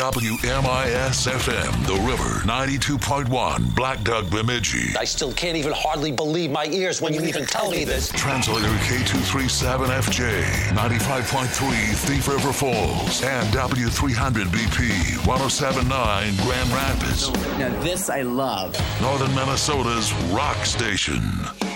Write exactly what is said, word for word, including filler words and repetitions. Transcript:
W M I S F M, The River, ninety-two point one, Black Duck, Bemidji. I still can't even hardly believe my ears when you even tell me this. Translator K two thirty-seven F J, ninety-five point three Thief River Falls, and W three hundred B P, one oh seven point nine Grand Rapids. Now this I love. Northern Minnesota's rock station.